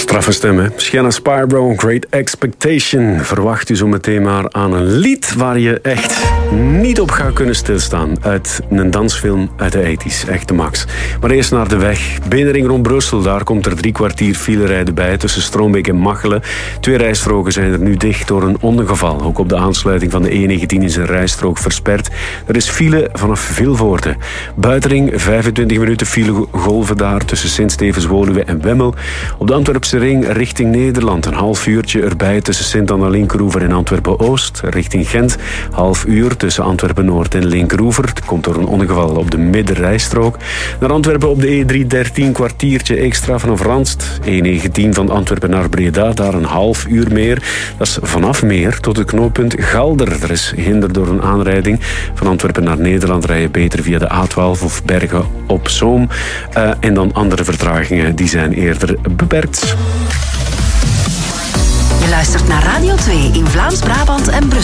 Straffe stem, hè? Shanna Spyro, Great Expectation. Verwacht u zo meteen maar aan een lied waar je echt niet op gaat kunnen stilstaan. Uit een dansfilm uit de 80's. Echt de max. Maar eerst naar de weg. Beenring rond Brussel. Daar komt er 3 kwartier filerijden bij tussen Stroombeek en Machelen. 2 rijstroken zijn er nu dicht door een ongeval. Ook op de aansluiting van de E19 is een rijstrook versperd. Er is file vanaf Vilvoorde. Buitenring, 25 minuten filegolven daar tussen Sint-Stevens-Woluwe en Wemmel. Op de Antwerpse ring richting Nederland. Een half uurtje erbij tussen Sint-Anna-Linkeroever en Antwerpen-Oost. Richting Gent, half uur tussen Antwerpen-Noord en Linkeroever. Het komt door een ongeval op de middenrijstrook. Naar Antwerpen op de E313 kwartiertje extra vanaf Randst. E19 van Antwerpen naar Breda, daar een half uur meer. Dat is vanaf Meer tot het knooppunt Galder. Er is hinder door een aanrijding. Van Antwerpen naar Nederland rij je beter via de A12 of Bergen op Zoom. En dan andere vertragingen, die zijn eerder beperkt. Je luistert naar Radio 2 in Vlaams-Brabant en Brussel.